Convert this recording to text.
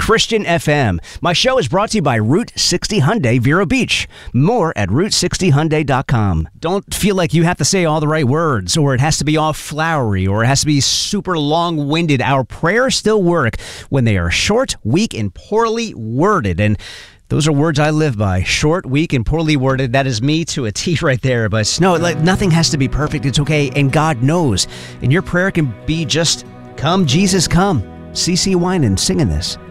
Christian FM. My show is brought to you by Route 60 Hyundai Vero Beach. More at Route60Hyundai.com. Don't feel like you have to say all the right words, or it has to be all flowery, or it has to be super long-winded. Our prayers still work when they are short, weak, and poorly worded. And those are words I live by. Short, weak, and poorly worded. That is me to a T right there. But no, nothing has to be perfect. It's okay. And God knows. And your prayer can be just, come, Jesus, come. CeCe Winans singing this.